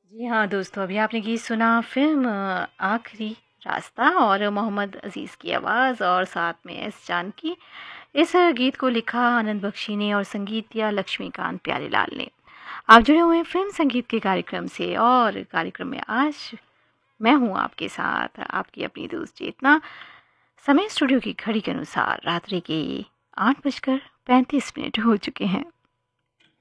जी हाँ दोस्तों, अभी आपने गीत सुना फ़िल्म आखिरी रास्ता और मोहम्मद अज़ीज़ की आवाज़ और साथ में एस जानकी। इस गीत को लिखा आनंद बख्शी ने और संगीत दिया लक्ष्मीकांत प्यारेलाल ने। आप जुड़े हुए हैं फ़िल्म संगीत के कार्यक्रम से और कार्यक्रम में आज मैं हूँ आपके साथ, आपकी अपनी दोस्त चेतना। समय स्टूडियो की घड़ी के अनुसार रात्रि के 8:35 हो चुके हैं।